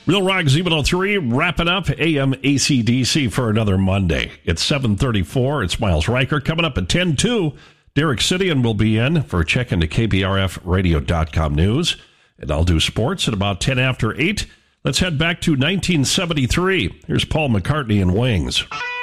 Real Rock Z103 wrapping up AM ACDC for another Monday. It's 7:34. It's Miles Riker. Coming up at 10:02, Derek Sidian will be in for a check into KBRFradio.com news. And I'll do sports at about 10 after 8. Let's head back to 1973. Here's Paul McCartney and Wings.